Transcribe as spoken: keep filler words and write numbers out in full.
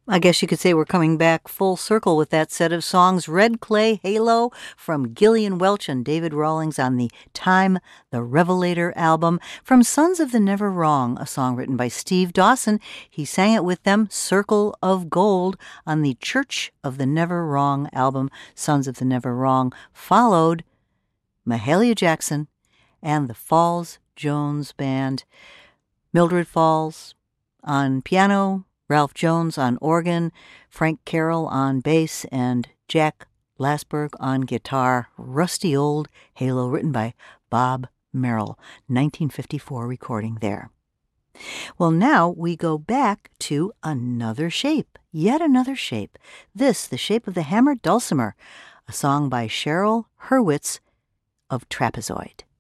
I guess you could say we're coming back full circle with that set of songs. Red Clay Halo from Gillian Welch and David Rawlings on the Time the Revelator album. From Sons of the Never Wrong, a song written by Steve Dawson. He sang it with them, Circle of Gold, on the Church of the Never Wrong album, Sons of the Never Wrong, followed Mahalia Jackson and the Falls Jones Band. Mildred Falls on piano, Ralph Jones on organ, Frank Carroll on bass, and Jack Lasberg on guitar. Rusty Old Halo, written by Bob Merrill, nineteen fifty-four recording there. Well, now we go back to another shape, yet another shape. This, The Shape of the Hammered Dulcimer, a song by Cheryl Hurwitz of Trapezoid.